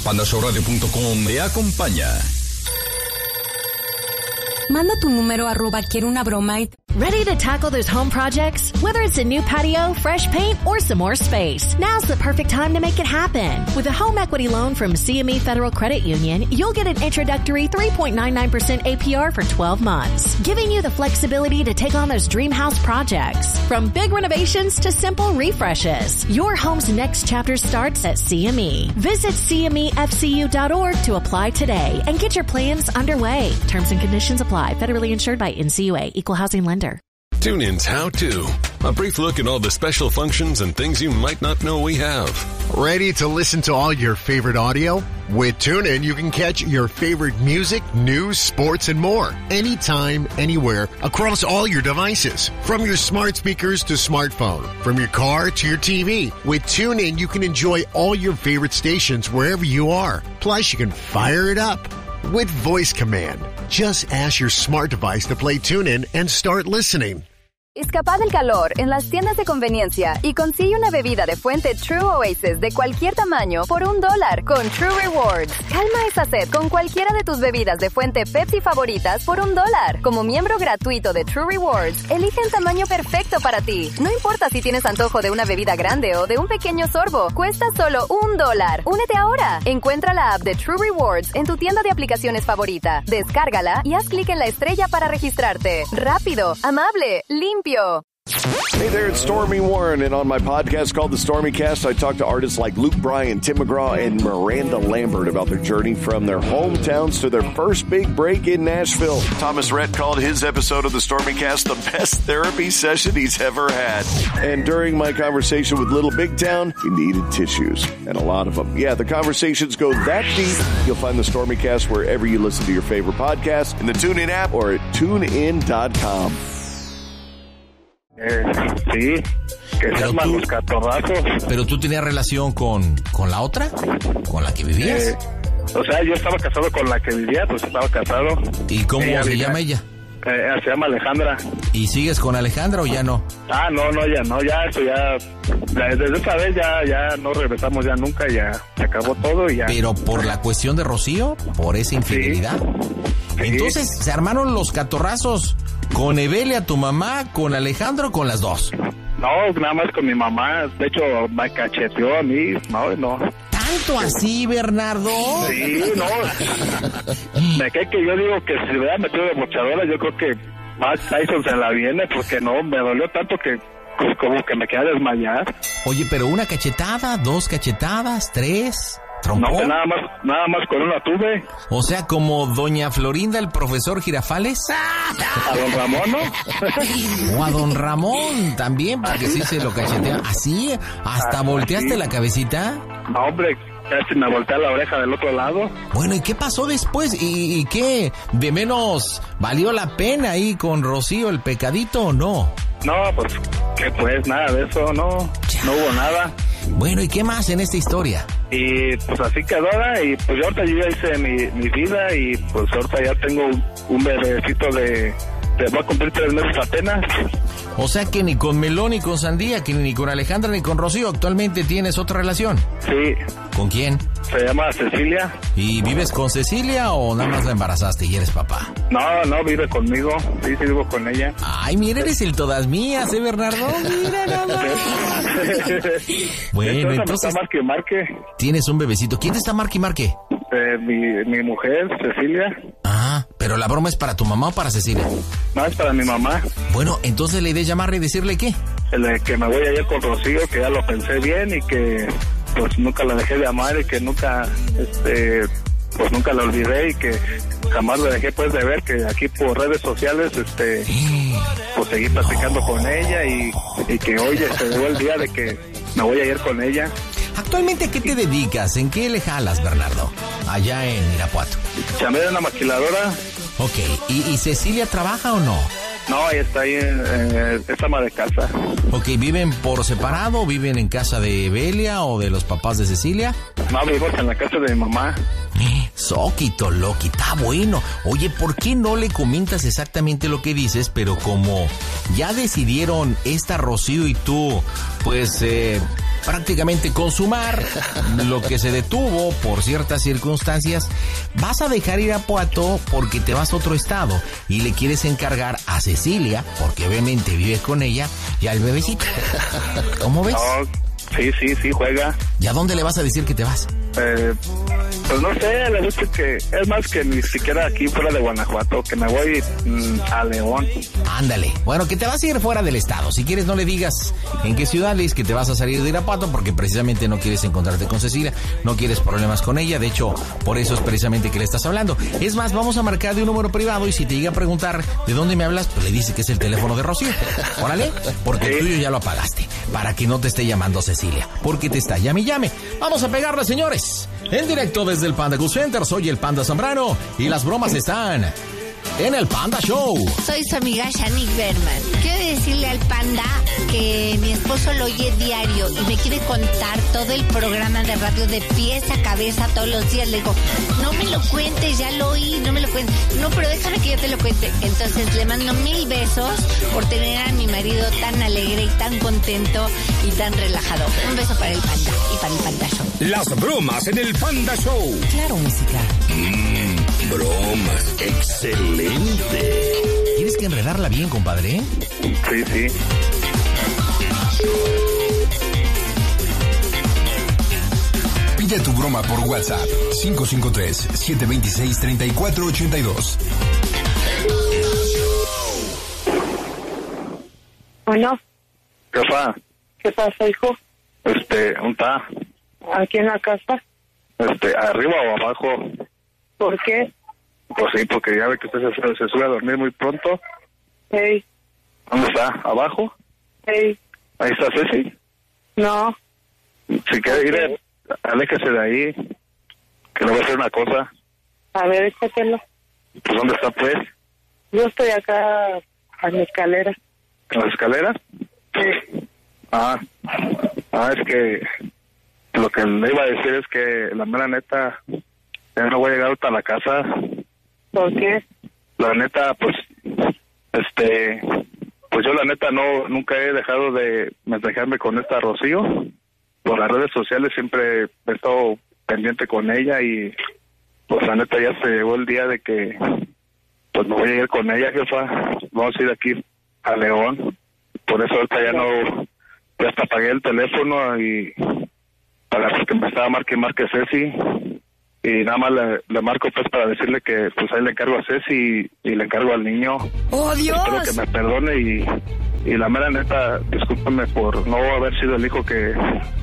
pandashowradio.com te acompaña. Manda tu número @quiero una broma y... Ready to tackle those home projects? Whether it's a new patio, fresh paint, or some more space, now's the perfect time to make it happen. With a home equity loan from CME Federal Credit Union, you'll get an introductory 3.99% APR for 12 months, giving you the flexibility to take on those dream house projects. From big renovations to simple refreshes, your home's next chapter starts at CME. Visit CMEFCU.org to apply today and get your plans underway. Terms and conditions apply. Federally insured by NCUA. Equal housing lender. TuneIn's How To. A brief look at all the special functions and things you might not know we have. Ready to listen to all your favorite audio? With TuneIn, you can catch your favorite music, news, sports, and more. Anytime, anywhere, across all your devices. From your smart speakers to smartphone. From your car to your TV. With TuneIn, you can enjoy all your favorite stations wherever you are. Plus, you can fire it up with voice command. Just ask your smart device to play TuneIn and start listening. Escapa del calor en las tiendas de conveniencia y consigue una bebida de fuente True Oasis de cualquier tamaño por $1 con True Rewards. Calma esa sed con cualquiera de tus bebidas de fuente Pepsi favoritas por $1. Como miembro gratuito de True Rewards, elige el tamaño perfecto para ti. No importa si tienes antojo de una bebida grande o de un pequeño sorbo, cuesta solo $1. Únete ahora. Encuentra la app de True Rewards en tu tienda de aplicaciones favorita. Descárgala y haz clic en la estrella para registrarte. Rápido, amable, limpio. Hey there, it's Stormy Warren, and on my podcast called The Stormy Cast, I talk to artists like Luke Bryan, Tim McGraw, and Miranda Lambert about their journey from their hometowns to their first big break in Nashville. Thomas Rhett called his episode of The Stormy Cast the best therapy session he's ever had. And during my conversation with Little Big Town, he needed tissues, and a lot of them. Yeah, the conversations go that deep. You'll find The Stormy Cast wherever you listen to your favorite podcast, in the TuneIn app, or at tunein.com. Sí, que se llaman los catorrazos. ¿Pero tú tenías relación con la otra? ¿Con la que vivías? O sea, yo estaba casado con la que vivía, pues estaba casado. ¿Y cómo se llama ella? Se llama Alejandra. ¿Y sigues con Alejandra o ya no? No, ya no, ya eso ya desde esa vez ya no regresamos ya nunca, ya se acabó todo y ya. ¿Pero por la cuestión de Rocío? ¿Por esa infidelidad? Sí. Entonces, ¿se armaron los catorrazos con Evelia, tu mamá, con Alejandro o con las dos? No, nada más con mi mamá. De hecho, me cacheteó a mí. No. ¿Tanto así, Bernardo? Sí, no. Me cae que yo digo que si me hubiera metido de bochadora, yo creo que Mike Tyson se la viene, porque no, me dolió tanto que pues, como que me quedé a desmayar. Oye, pero una cachetada, 2 cachetadas, 3... ¿Trompó? No, nada más con una tuve. O sea, como doña Florinda, el profesor Girafales. A don Ramón, ¿no? O a don Ramón también, porque sí se lo cachetea. ¿Así? ¿Hasta volteaste sí. La cabecita? No, hombre, casi me volteé la oreja del otro lado. Bueno, ¿y qué pasó después? ¿Y qué? ¿De menos valió la pena ahí con Rocío el pecadito o no? No, pues, que pues, nada de eso, no hubo nada. Bueno, ¿y qué más en esta historia? Y pues así quedó, y pues yo ahorita ya hice mi vida y pues ahorita ya tengo un bebecito va a cumplir 3 meses apenas. O sea que ni con Melón ni con Sandía, que ni con Alejandra ni con Rocío actualmente tienes otra relación. Sí. ¿Con quién? Se llama Cecilia. ¿Y vives con Cecilia o nada más la embarazaste y eres papá? No, vive conmigo. Sí, vivo con ella. Ay, mira, eres el todas mías, Bernardo? Mira nada más. Bueno, entonces... Marque, marque. Tienes un bebecito. ¿Quién te está marque y marque? Mi mujer, Cecilia. ¿Pero la broma es para tu mamá o para Cecilia? No, es para mi mamá. Bueno, entonces la idea es llamarle y decirle ¿qué? Que me voy a ir con Rocío, que ya lo pensé bien y que pues nunca la dejé de amar y que nunca, pues nunca la olvidé y que jamás la dejé pues de ver, que aquí por redes sociales, pues seguí platicando con ella y que hoy se llegó el día de que me voy a ir con ella. ¿Actualmente qué te dedicas? ¿En qué le jalas, Bernardo? Allá en Irapuato. Chamé de una maquiladora. Ok, ¿y Cecilia trabaja o no? No, ella está ahí, es ama de casa. Ok, ¿viven por separado? ¿Viven en casa de Evelia o de los papás de Cecilia? No, vivimos en la casa de mi mamá. Soquito, Loki, está bueno. Oye, ¿por qué no le comentas exactamente lo que dices? Pero como ya decidieron esta Rocío y tú, pues, prácticamente consumar lo que se detuvo por ciertas circunstancias. Vas a dejar ir a Irapuato porque te vas a otro estado y le quieres encargar a Cecilia, porque obviamente vives con ella, y al bebecito. ¿Cómo ves? No, sí, juega. ¿Y a dónde le vas a decir que te vas? Pues no sé, le gusta que es más que ni siquiera aquí fuera de Guanajuato, que me voy a León. Ándale. Bueno, que te vas a ir fuera del estado. Si quieres, no le digas en qué ciudad, le dices que te vas a salir de Irapuato porque precisamente no quieres encontrarte con Cecilia, no quieres problemas con ella. De hecho, por eso es precisamente que le estás hablando. Es más, vamos a marcar de un número privado y si te llega a preguntar de dónde me hablas, pues le dices que es el teléfono de Rocío. Órale, porque el tuyo ya lo apagaste, para que no te esté llamando Cecilia, porque te está llame y llame. Vamos a pegarle, señores. En directo desde el Panda Cool Center, soy el Panda Zambrano y las bromas están en el Panda Show. Soy su amiga Shanique Berman. Quiero decirle al Panda que mi esposo lo oye diario y me quiere contar todo el programa de radio de pies a cabeza todos los días. Le digo, no me lo cuentes, ya lo oí, no me lo cuentes. No, pero déjame que yo te lo cuente. Entonces le mando 1000 besos por tener a mi marido tan alegre y tan contento y tan relajado. Un beso para el Panda y para el Panda Show. Las bromas en el Panda Show. Claro, música. Bromas. Excelente. ¿Tienes que enredarla bien, compadre? Sí. Pide tu broma por WhatsApp. 553-726-3482. Bueno. ¿Qué pasa, hijo? ¿Dónde está? Aquí en la casa. ¿Arriba o abajo? ¿Por qué? Pues sí, porque ya ve que usted se sube a dormir muy pronto. Hey. ¿Dónde está? ¿Abajo? Hey. ¿Ahí está Ceci? No. Si quiere ir, aléjese de ahí, que le voy a hacer una cosa. A ver, échatelo. Pues ¿dónde está, pues? Yo estoy acá a la escalera. ¿En la escalera? Sí. Es que lo que le iba a decir es que la mera neta, ya no voy a llegar hasta la casa. ¿Por qué? La neta, pues yo la neta nunca he dejado de mensajearme con esta Rocío. Por las redes sociales siempre he estado pendiente con ella y pues la neta ya se llegó el día de que pues me voy a ir con ella, jefa. Vamos a ir aquí a León. Por eso ahorita ya hasta apagué el teléfono y para que me estaba marque Ceci. Y nada más le marco pues para decirle que pues ahí le encargo a Ceci y le encargo al niño. ¡Oh, Dios! Espero que me perdone y la mera neta, discúlpeme por no haber sido el hijo que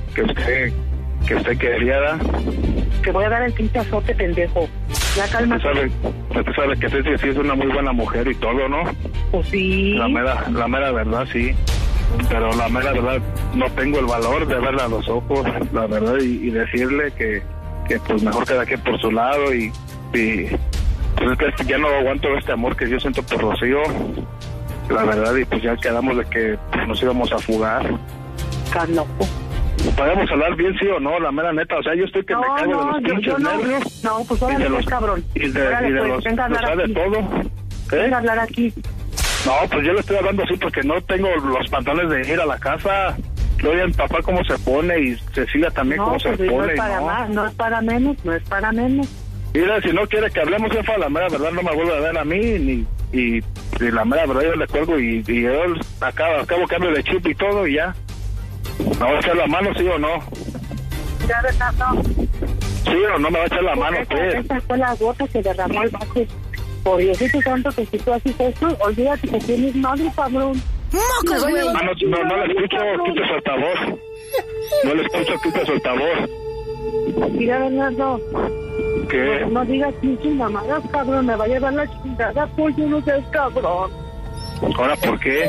usted quería. Te voy a dar el pinche azote, pendejo. Ya calma. Usted sabe que Ceci sí es una muy buena mujer y todo, ¿no? Pues sí. La mera verdad, sí. Pero la mera verdad, no tengo el valor de verla a los ojos, la verdad, y decirle que pues mejor cada quien por su lado y pues es que ya no aguanto este amor que yo siento por Rocío, la verdad, y pues ya quedamos de que nos íbamos a fugar. Estás loco. ¿Podemos hablar bien, sí o no? La mera neta, o sea, yo estoy que me cago de los pinches nervios. No, pues órale, pues, cabrón. Y de los, venga a hablar aquí. De todo. Venga a hablar aquí. No, pues yo le estoy hablando así porque no tengo los pantalones de ir a la casa. Luego mi papá cómo se pone y Cecilia también cómo se pone. No es para más, no es para menos. Mira, si no quiere que hablemos, jefa, la mera verdad no me vuelve a ver a mí, y la mera verdad yo le cuelgo y yo acabo cambio de chip y todo y ya. ¿Me va a echar la mano, sí o no? Ya, verdad, no. ¿Sí o no me va a echar la mano, pues? Esa fue la gota que derramó el vaso. Por Diosito santo, que si tú haces esto, olvídate que tienes madre, cabrón. ¡Mocos, güey! No le escucho, quita su altavoz. No le escucho, quita su altavoz. Mira, Bernardo. ¿Qué? No digas pinches mamadas, cabrón. Me va a llevar la chingada, pues yo no seas cabrón. ¿Ahora por qué?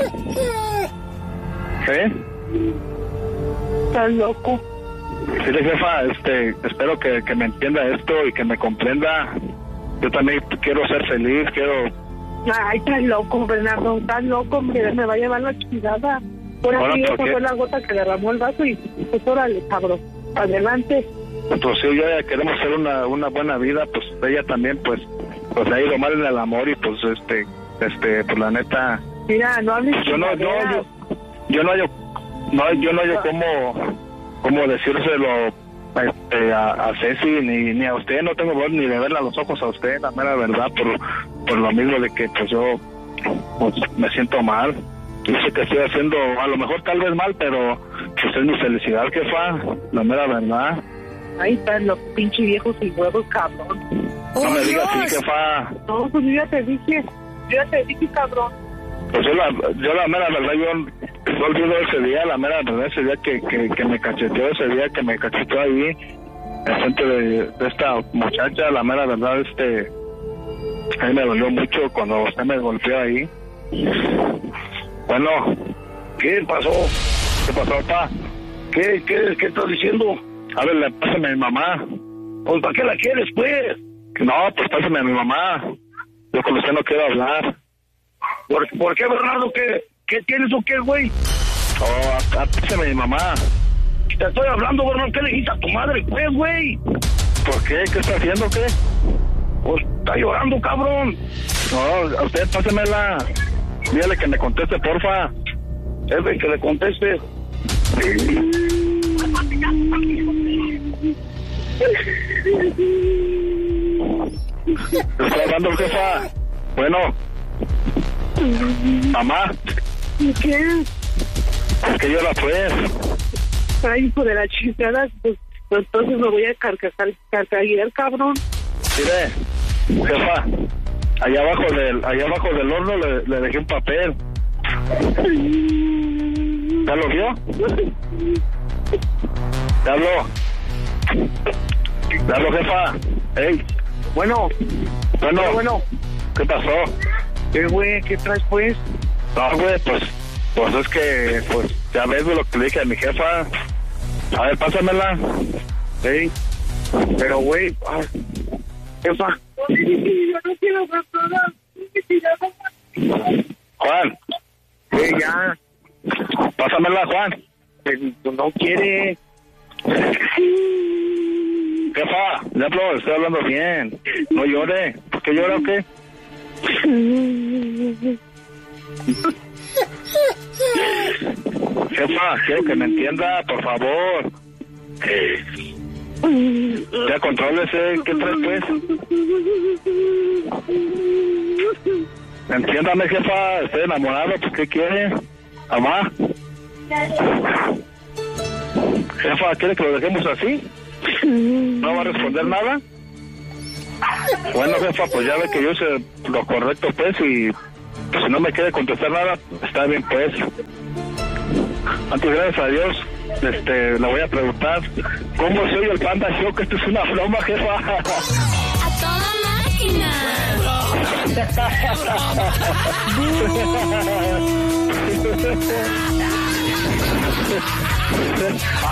Estás loco. Sí, jefa, espero que me entienda esto y que me comprenda. Yo también quiero ser feliz, Ay, estás loco, Bernardo, estás loco, hombre, me va a llevar la chingada. Por aquí esa fue la gota que derramó el vaso y pues órale, cabrón, adelante. Pues sí, ya queremos hacer una buena vida, pues ella también, pues le ha ido mal en el amor y pues pues la neta. Mira, no hables. Yo no hallo cómo decírselo a Ceci, ni a usted. No tengo voz ni de verle a los ojos a usted, la mera verdad, por lo mismo de que pues yo pues me siento mal. Yo sé que estoy haciendo, a lo mejor tal vez mal, pero pues es mi felicidad, jefa, la mera verdad. Ahí están los pinches viejos sin huevos, cabrón. No me digas así, jefa. No, pues yo ya te dije, cabrón. Pues yo la mera verdad, yo olvido ese día, la mera verdad, ese día que me cacheteó, ese día que me cacheteó ahí, enfrente de esta muchacha, la mera verdad, a mí me dolió mucho cuando usted me golpeó ahí. Bueno, ¿qué pasó? ¿Qué pasó, papá? ¿Qué estás diciendo? A ver, pásame a mi mamá. Pues, ¿para qué la quieres, pues? No, pues pásame a mi mamá. Yo con usted no quiero hablar. ¿Por qué, Bernardo? ¿Qué tienes o qué, güey? Pásame a mi mamá. Te estoy hablando, Bernardo. ¿Qué le dijiste a tu madre, pues, güey? ¿Por qué? ¿Qué está haciendo, qué? Pues está llorando, cabrón. No, a usted pásemela. Dígale que me conteste, porfa. Que le conteste. ¿Te está hablando, jefa? Bueno. Mamá. ¿Qué? Es que llora, pues. Ay, hijo de la chingada, pues entonces me voy a carcajear, cabrón. Mire, jefa, allá abajo del horno le dejé un papel. ¿Ya lo vio? ¿Ya habló, jefa? ¡Ey! Bueno. ¿Qué pasó? ¿Qué, güey? ¿Qué traes, pues? No, güey, pues es que, pues, ya ves lo que le dije a mi jefa. A ver, pásamela. Sí. Pero, güey, jefa. Yo no quiero ver nada. Juan. Ya. Pásamela, Juan. No quiere. Jefa, ya estoy hablando bien. No llore. ¿Por qué llora o qué? Jefa, quiero que me entienda, por favor. Ya contrólese, ¿qué traes, pues? Entiéndame, jefa, estoy enamorado, pues, ¿qué quiere? ¿Mamá? Jefa, ¿quiere que lo dejemos así? ¿No va a responder nada? Bueno, jefa, pues ya ve que yo hice lo correcto, pues, y pues, si no me quiere contestar nada, está bien, pues. Antes, gracias a Dios, le voy a preguntar cómo soy el Panda Show, que esto es una broma, jefa. ¡A toda máquina!